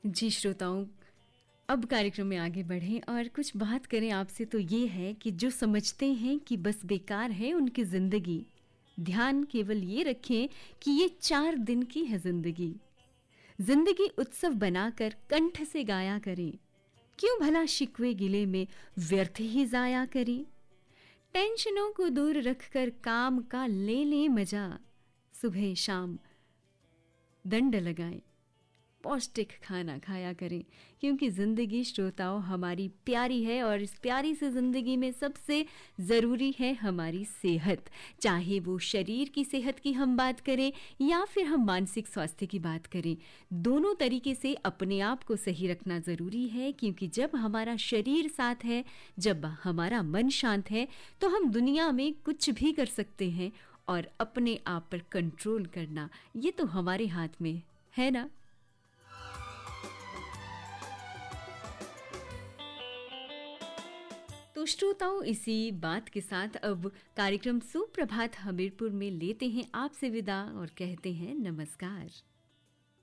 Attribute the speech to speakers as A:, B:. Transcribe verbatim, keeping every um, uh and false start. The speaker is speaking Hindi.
A: जी श्रोताओं, अब कार्यक्रम में आगे बढ़ें और कुछ बात करें आपसे तो ये है कि जो समझते हैं कि बस बेकार है उनकी ज़िंदगी, ध्यान केवल ये रखें कि ये चार दिन की है ज़िंदगी। ज़िंदगी उत्सव बनाकर कंठ से गाया करें, क्यों भला शिकवे गिले में व्यर्थ ही ज़ाया करें। टेंशनों को दूर रखकर काम का ले लें मजा, सुबह शाम दंड लगाएं, पौष्टिक खाना खाया करें, क्योंकि ज़िंदगी श्रोताओं हमारी प्यारी है और इस प्यारी से ज़िंदगी में सबसे ज़रूरी है हमारी सेहत। चाहे वो शरीर की सेहत की हम बात करें या फिर हम मानसिक स्वास्थ्य की बात करें, दोनों तरीके से अपने आप को सही रखना ज़रूरी है, क्योंकि जब हमारा शरीर साथ है, जब हमारा मन शांत है, तो हम दुनिया में कुछ भी कर सकते हैं। और अपने आप पर कंट्रोल करना ये तो हमारे हाथ में है ना। तो श्रोताओं, इसी बात के साथ अब कार्यक्रम सुप्रभात हमीरपुर में लेते हैं आपसे विदा और कहते हैं नमस्कार।